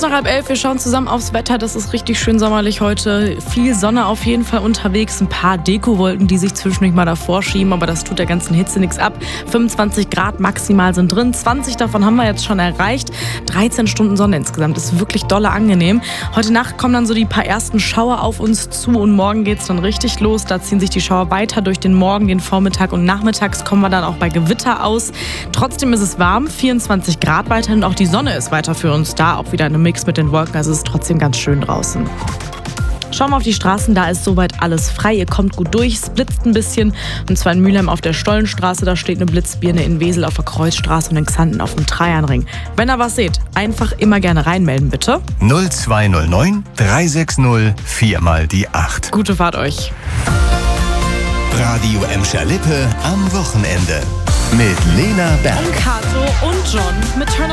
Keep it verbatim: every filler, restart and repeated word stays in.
Kurz nach halb elf, wir schauen zusammen aufs Wetter. Das ist richtig schön sommerlich heute. Viel Sonne auf jeden Fall unterwegs. Ein paar Dekowolken, die sich zwischendurch mal davor schieben, aber das tut der ganzen Hitze nichts ab. fünfundzwanzig Grad maximal sind drin. zwanzig davon haben wir jetzt schon erreicht. dreizehn Stunden Sonne insgesamt. Das ist wirklich dolle angenehm. Heute Nacht kommen dann so die paar ersten Schauer auf uns zu und morgen geht's dann richtig los. Da ziehen sich die Schauer weiter durch den Morgen, den Vormittag und nachmittags kommen wir dann auch bei Gewitter aus. Trotzdem ist es warm, vierundzwanzig Grad weiterhin. Auch die Sonne ist weiter für uns da. Auch wieder ein Mix mit den Wolken. Also es ist trotzdem ganz schön draußen. Schauen wir auf die Straßen, da ist soweit alles frei. Ihr kommt gut durch, es blitzt ein bisschen. Und zwar in Mülheim auf der Stollenstraße, da steht eine Blitzbirne, in Wesel auf der Kreuzstraße und in Xanten auf dem Dreiernring. Wenn ihr was seht, einfach immer gerne reinmelden, bitte. null zwei null neun drei sechs null vier mal die acht. Gute Fahrt euch. Radio Emscher Lippe am Wochenende. Mit Lena Berg. Und Kato und John mit Turn